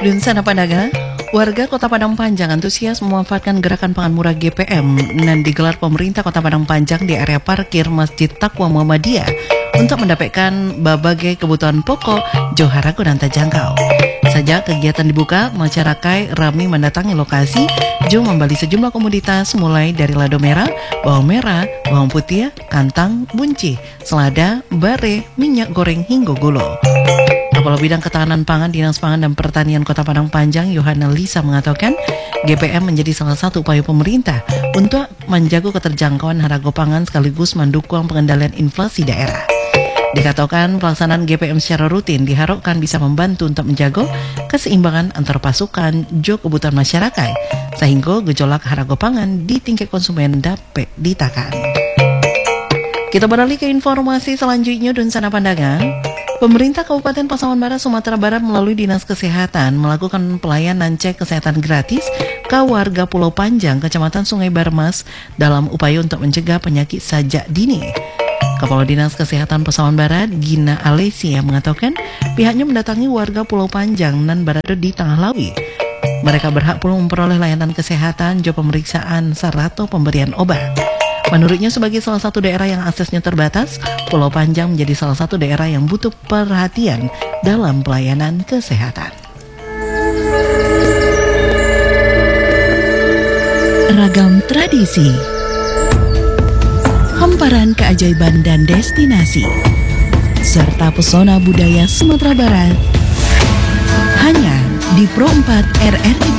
Sana Pandaga, warga Kota Padang Panjang antusias memanfaatkan gerakan pangan murah GPM yang digelar pemerintah Kota Padang Panjang di area parkir Masjid Taqwa Muhammadiyah untuk mendapatkan berbagai kebutuhan pokok johara dan terjangkau. Sejak kegiatan dibuka, masyarakat ramai mendatangi lokasi jo membeli sejumlah komoditas mulai dari lado merah, bawang putih, kantang, bunci, selada, bare, minyak goreng hingga gula. Kepala Bidang Ketahanan Pangan Dinas Pangan dan Pertanian Kota Padang Panjang Yohana Lisa mengatakan GPM menjadi salah satu upaya pemerintah untuk menjaga keterjangkauan harga pangan sekaligus mendukung pengendalian inflasi daerah. Dikatakan pelaksanaan GPM secara rutin diharapkan bisa membantu untuk menjaga keseimbangan antar pasukan jo kebutuhan masyarakat sehingga gejolak harga pangan di tingkat konsumen dapat ditekan. Kita beralih ke informasi selanjutnya dan Sana Pandangan. Pemerintah Kabupaten Pasaman Barat, Sumatera Barat melalui Dinas Kesehatan melakukan pelayanan cek kesehatan gratis ke warga Pulau Panjang, Kecamatan Sungai Barmas dalam upaya untuk mencegah penyakit sajak dini. Kepala Dinas Kesehatan Pasaman Barat, Gina Alesia mengatakan pihaknya mendatangi warga Pulau Panjang dan berada di Tengah Lawi. Mereka berhak pula memperoleh layanan kesehatan, jo pemeriksaan, serta pemberian obat. Menurutnya sebagai salah satu daerah yang aksesnya terbatas, Pulau Panjang menjadi salah satu daerah yang butuh perhatian dalam pelayanan kesehatan. Ragam tradisi, hamparan keajaiban dan destinasi, serta pesona budaya Sumatera Barat hanya di Pro 4 RRI